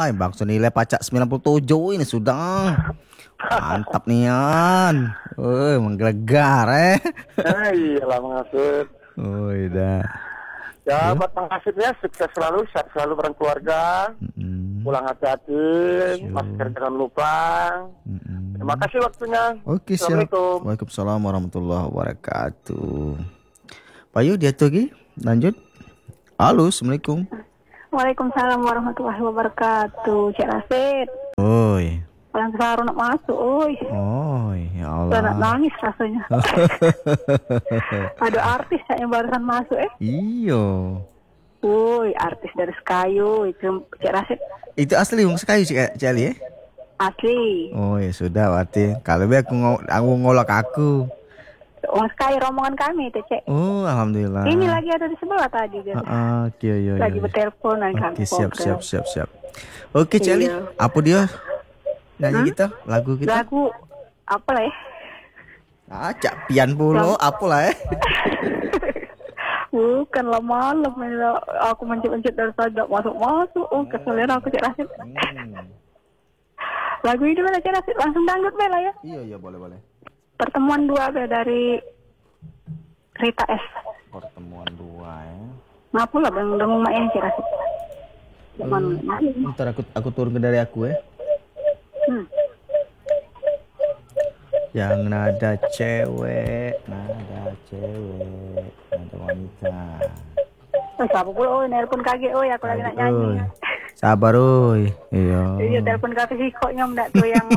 Ay, bakso nilai pacak 97 ini sudah. Mantap nian. Menggelegar Iyalah mengasut. Oh, iya. Ya, Yo. buat mengasutnya sukses selalu, sehat selalu bareng keluarga. Pulang hati-hati, masker jangan lupa. Terima kasih waktunya. Oke, siap. Assalamualaikum. Waalaikumsalam warahmatullahi wabarakatuh. Pak Yu, dia tuh lagi. Lanjut. Halo, assalamualaikum. Waalaikumsalam warahmatullahi wabarakatuh. Cik Rasid, Oi. orang baru nak masuk, oi. Oi, ya Udah nak Allah. nangis rasanya. Ada artis yang barusan masuk, Iyo. Woi, artis dari Sekayu itu Cik Rasid Itu asli Wong Sekayu Cik Ali ya? asli. Oh ya sudah berarti. Kalau be aku ngolok aku. Orang Sekayu rombongan kami itu, Cik. Oh, alhamdulillah. Ini lagi ada di sebelah tadi dia. Oke, yo. Lagi bertelepon dengan Oke, siap. Oke, Cik Ali. Iya. Apa dia? Nyanyi kita, lagu kita. Lagu apa lah ya? Cak pian pula, apalah Bukan lah malam ini lah. Aku mencet-mencet dari sajak masuk. Oh, kesalahan aku Cik Rasid. Lagu ini mana Cik Rasid? Langsung dangdut bela ya. Iya, boleh. Pertemuan dua Bel, dari Rita S. Pertemuan dua ya. Ngapa lah bang dengung mak ini Cik Rasid. Ntar aku turun ke dari aku ya. Yang nada cewek, nada wanita. Siapa pula nelpon kaget aku lagi nak nyanyi. Sabar oi. Iya. Iya telepon kafe si koknya ndak tuh yang